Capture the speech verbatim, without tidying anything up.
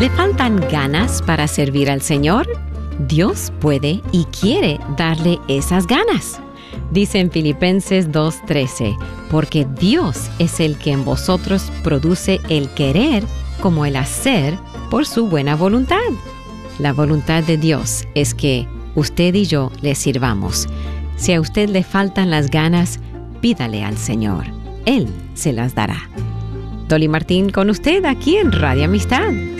¿Le faltan ganas para servir al Señor? Dios puede y quiere darle esas ganas. Dice en Filipenses dos trece, porque Dios es el que en vosotros produce el querer como el hacer por su buena voluntad. La voluntad de Dios es que usted y yo le sirvamos. Si a usted le faltan las ganas, pídale al Señor. Él se las dará. Dolly Martín con usted aquí en Radio Amistad.